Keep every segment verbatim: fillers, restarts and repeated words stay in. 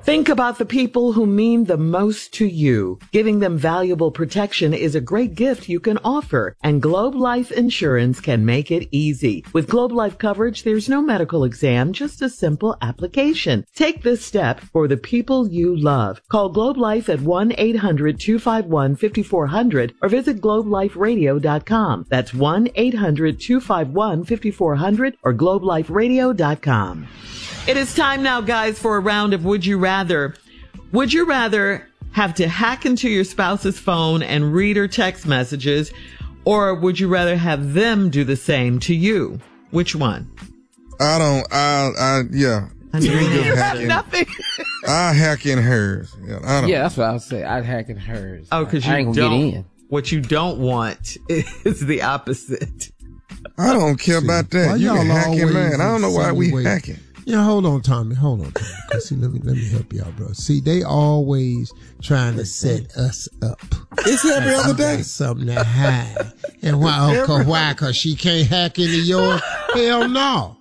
Think about the people who mean the most to you. Giving them valuable protection is a great gift you can offer, and Globe Life Insurance can make it easy. With Globe Life coverage, there's no medical exam, just a simple application. Take this step for the people you love. Call Globe Life at one eight hundred two five one five four zero zero or visit globe life radio dot com. That's one eight hundred two five one five four zero zero or globe life radio dot com. It is time now, guys, for a round of Would You Rather. Would you rather have to hack into your spouse's phone and read her text messages, or would you rather have them do the same to you? Which one? I don't, I, I, yeah. I knew We the just answer. hack in- Nothing. I hack in hers. Yeah, I don't. Yeah, that's what I would say. I'd hack in hers. Oh, because you I ain't don't. gonna get in. What you don't want is the opposite. I don't care See, about that. why You y'all can hack it, always man. I don't know why we insinuate- hacking. Yeah, hold on, Tommy. Hold on, Tommy. 'Cause see, let me let me help you out, bro. See, they always trying to set us up. It's every Like other we day. got something to hide. And why? Oh, cause why? Cause she can't hack into yours? Hell no.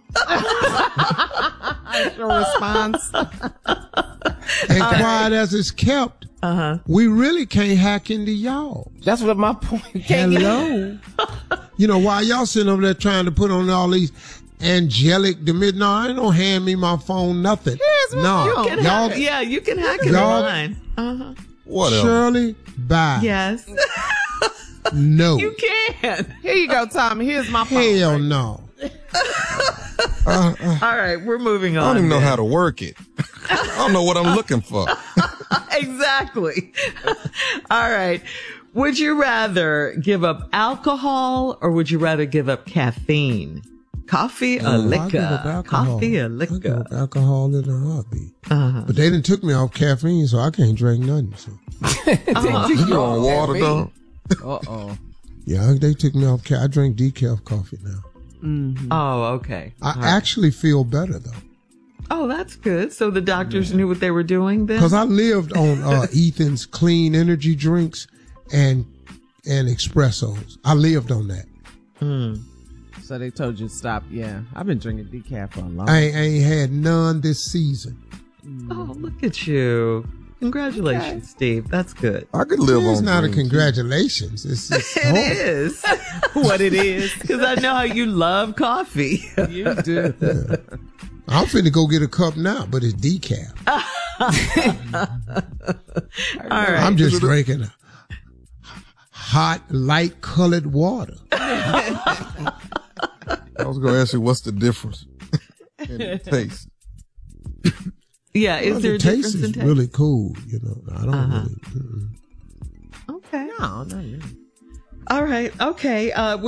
That's your response. And quiet as it's kept, Uh-huh. we really can't hack into y'all. That's what my point. Can't get in. Hello. You know, while y'all sitting over there trying to put on all these angelic demid, no, I ain't don't hand me my phone, nothing. Yes, no, You can y'all, hack, yeah, you can hack it y'all- online. Uh-huh. Whatever. Shirley, bye. Yes. No. You can. Here you go, Tommy. Here's my phone. Hell no. Uh, uh, All right, we're moving I on. don't even know then. how to work it. I don't know what I'm looking for. Exactly. All right. Would you rather give up alcohol or would you rather give up caffeine? Coffee or Oh, I liquor? give up alcohol. Coffee or I give liquor? up alcohol in a heartbeat. Uh-huh. But they done took me off caffeine, so I can't drink nothing. So. You on water, dog? Uh-oh. Yeah, they took me off. Ca- I drink decaf coffee now. Oh, okay. I All right. actually feel better though, Oh, that's good. So the doctors knew what they were doing then? because I lived on uh, Ethan's clean energy drinks and and espressos. I lived on that. So they told you to stop. Yeah, I've been drinking decaf for a long I ain't, I ain't had none this season. Oh, look at you. Congratulations, Steve. That's good. I could live It's on not a green tea. congratulations. It's, it's It hard. is what it is. Because I know how you love coffee. You do. I'm finna go get a cup now, but it's decaf. All right. I'm just drinking hot, light colored water. I was going to ask you what's the difference in the taste. Yeah, is Well, there the a taste difference is in taste? really cool, you know. I don't Uh-huh. really. Mm-mm. Okay. No, not really. All right. Okay. Uh,